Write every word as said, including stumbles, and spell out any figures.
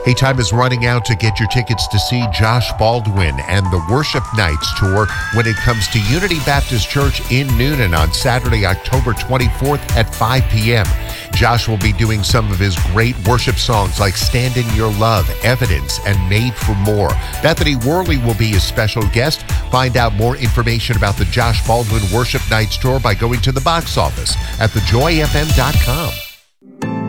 A time is running out to get your tickets to see Josh Baldwin and the Worship Nights tour when it comes to Unity Baptist Church in Newnan on Saturday, October twenty-fourth at five p.m. Josh will be doing some of his great worship songs like Stand in Your Love, Evidence, and Made for More. Bethany Worley will be his special guest. Find out more information about the Josh Baldwin Worship Nights tour by going to the box office at the joy f m dot com.